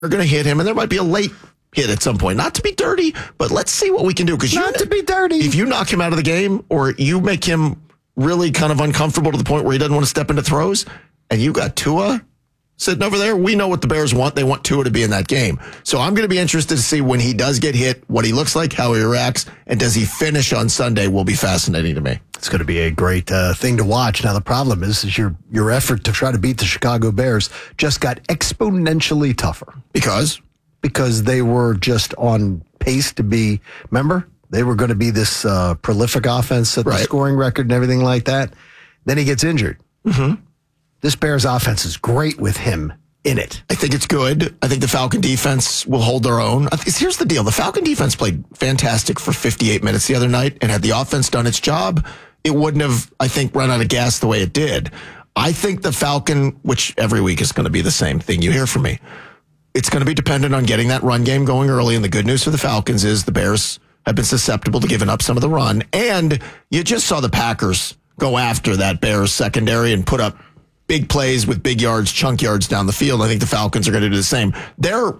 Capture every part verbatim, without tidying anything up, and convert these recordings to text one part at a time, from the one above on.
going to hit him, and there might be a late hit at some point. Not to be dirty, but let's see what we can do. Because Not to be dirty. If you knock him out of the game, or you make him really kind of uncomfortable to the point where he doesn't want to step into throws, and you got Tua sitting over there, we know what the Bears want. They want Tua to be in that game. So I'm going to be interested to see when he does get hit, what he looks like, how he reacts, and does he finish on Sunday will be fascinating to me. It's going to be a great uh, thing to watch. Now, the problem is, is your, your effort to try to beat the Chicago Bears just got exponentially tougher. Because? Because they were just on pace to be, remember? They were going to be this uh, prolific offense at right. the scoring record and everything like that. Then he gets injured. Mm-hmm. This Bears offense is great with him in it. I think it's good. I think the Falcon defense will hold their own. Here's the deal. The Falcon defense played fantastic for fifty-eight minutes the other night, and had the offense done its job, it wouldn't have, I think, run out of gas the way it did. I think the Falcon, which every week is going to be the same thing you hear from me, it's going to be dependent on getting that run game going early, and the good news for the Falcons is the Bears have been susceptible to giving up some of the run, and you just saw the Packers go after that Bears secondary and put up big plays with big yards, chunk yards down the field. I think the Falcons are going to do the same. Their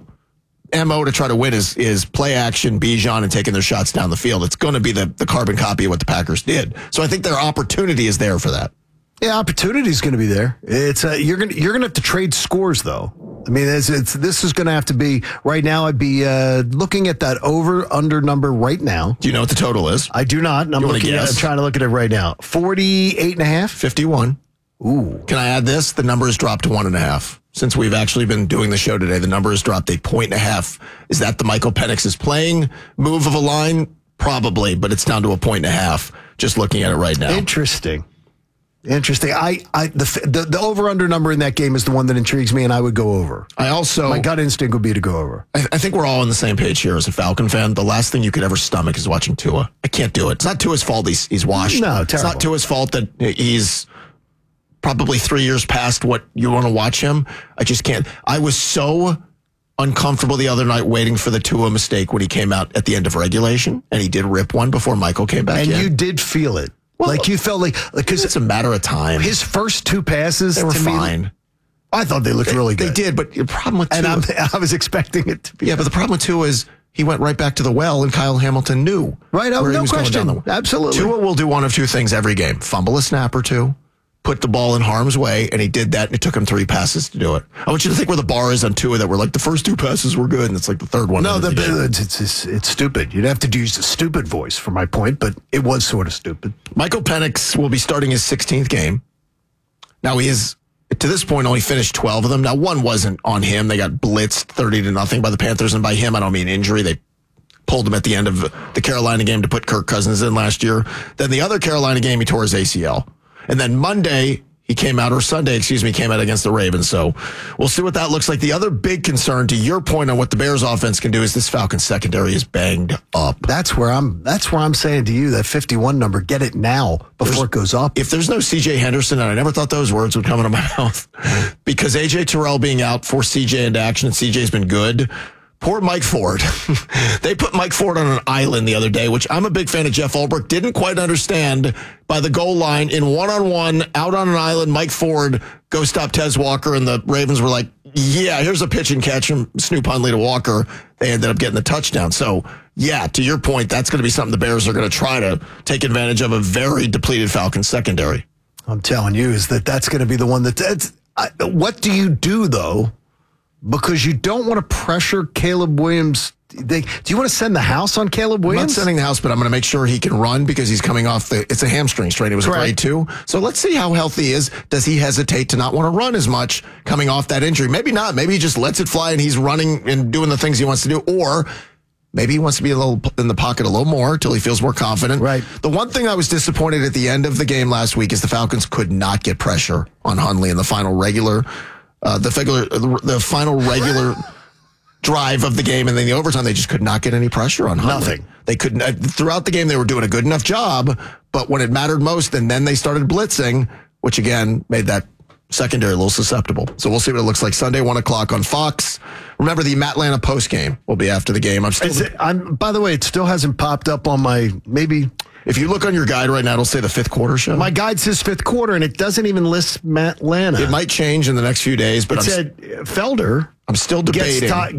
M O to try to win is is play action, Bijan, and taking their shots down the field. It's going to be the, the carbon copy of what the Packers did. So I think their opportunity is there for that. Yeah, opportunity is going to be there. It's uh, you're going you're going to have to trade scores though. I mean, it's, it's this is going to have to be right now. I'd be uh, looking at that over under number right now. Do you know what the total is? I do not. And I'm You wanna looking. At, guess? I'm trying to look at it right now. forty-eight and a half. fifty-one. Ooh. Can I add this? The number has dropped to one and a half. Since we've actually been doing the show today, the number has dropped a point and a half. Is that the Michael Penix is playing move of a line? Probably, but it's down to a point and a half. Just looking at it right now. Interesting. Interesting. I, I the, the the over under number in that game is the one that intrigues me, and I would go over. I also my gut instinct would be to go over. I, I think we're all on the same page here as a Falcon fan. The last thing you could ever stomach is watching Tua. I can't do it. It's not Tua's fault he's he's washed. No, terrible. It's not Tua's fault that he's probably three years past what you want to watch him. I just can't. I was so uncomfortable the other night waiting for the Tua mistake when he came out at the end of regulation, and he did rip one before Michael came back and in. you did feel it. Well, like you felt like because it's a matter of time. His first two passes, they were to fine. Me, I thought they looked they, really good. They did, but the problem with Tua, and I'm, I was expecting it to be. Yeah, but the problem with Tua is he went right back to the well, and Kyle Hamilton knew right. Oh, where no he was question. Going down the, Absolutely. Tua will do one of two things every game: fumble a snap or two, put the ball in harm's way, and he did that, and it took him three passes to do it. I want you to think where the bar is on Tua, that were like the first two passes were good, and it's like the third one. No, the, the it's, it's, it's, it's stupid. You'd have to use the stupid voice for my point, but it was sort of stupid. Michael Penix will be starting his sixteenth game. Now, he is, to this point, only finished twelve of them. Now, one wasn't on him. They got blitzed thirty to nothing by the Panthers, and by him, I don't mean injury. They pulled him at the end of the Carolina game to put Kirk Cousins in last year. Then the other Carolina game, he tore his A C L. And then Monday, he came out, or Sunday, excuse me, came out against the Ravens. So we'll see what that looks like. The other big concern, to your point on what the Bears offense can do, is this Falcons secondary is banged up. That's where I'm That's where I'm saying to you, that fifty-one number, get it now before there's, it goes up. If there's no C J Henderson, and I never thought those words would come out of my mouth, because A J Terrell being out forced C J into action, and C J's been good. Poor Mike Ford. They put Mike Ford on an island the other day, which I'm a big fan of. Jeff Ulbrich didn't quite understand. By the goal line, in one-on-one, out on an island, Mike Ford, go stop Tez Walker, and the Ravens were like, yeah, here's a pitch and catch from Snoop Hundley to Walker. They ended up getting the touchdown. So, yeah, to your point, that's going to be something the Bears are going to try to take advantage of, a very depleted Falcons secondary. I'm telling you, is that that's going to be the one that... That's, I, what do you do, though? Because you don't want to pressure Caleb Williams. They, do you want to send the house on Caleb Williams? I'm not sending the house, but I'm going to make sure he can run, because he's coming off the, it's a hamstring strain. It was Correct. a grade two. So let's see how healthy he is. Does he hesitate to not want to run as much coming off that injury? Maybe not. Maybe he just lets it fly and he's running and doing the things he wants to do. Or maybe he wants to be a little in the pocket a little more until he feels more confident. Right. The one thing I was disappointed at the end of the game last week is the Falcons could not get pressure on Hundley in the final regular Uh, the, regular, the final regular drive of the game, and then the overtime, they just could not get any pressure on Hundley. Nothing. They couldn't. Uh, throughout the game, they were doing a good enough job, but when it mattered most, and then they started blitzing, which again made that secondary a little susceptible. So we'll see what it looks like Sunday, one o'clock on Fox. Remember, the Atlanta post game will be after the game. I'm still. Is it, I'm, by the way, it still hasn't popped up on my maybe. If you look on your guide right now, it'll say the fifth quarter show. My guide says fifth quarter, and it doesn't even list Matt Lana. It might change in the next few days, but it I'm, said Felder I'm still debating. Gets,